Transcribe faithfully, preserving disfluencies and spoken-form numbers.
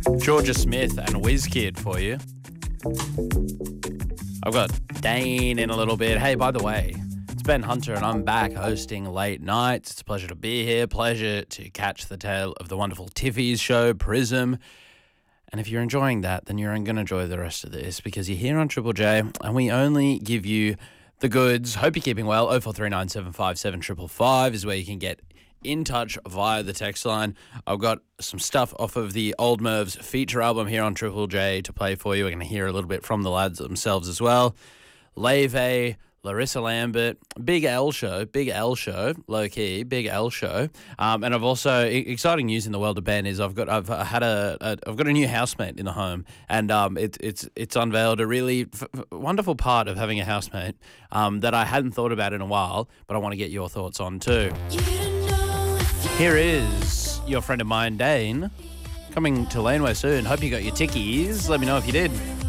Georgia Smith and WizKid for you. I've got Dane in a little bit. Hey, by the way, it's Ben Hunter and I'm back hosting Late Nights. It's a pleasure to be here. Pleasure to catch the tail of the wonderful Tiffy's show, Prism. And if you're enjoying that, then you're going to enjoy the rest of this because you're here on Triple J and we only give you the goods. Hope you're keeping well. oh four three nine seven five seven five five five is where you can get in touch via the text line. I've got some stuff off of the Old Mervs feature album here on Triple J to play for you. We're going to hear a little bit from the lads themselves as well. Leve, Larissa Lambert, Big L show, Big L show, low key, Big L show. Um, and I've also exciting news in the world of Ben is I've got I've had a, a I've got a new housemate in the home, and um it, it's it's unveiled a really f- f- wonderful part of having a housemate um that I hadn't thought about in a while, but I want to get your thoughts on too. Here is your friend of mine, Dane, coming to Laneway soon. Hope you got your tickies. Let me know if you did.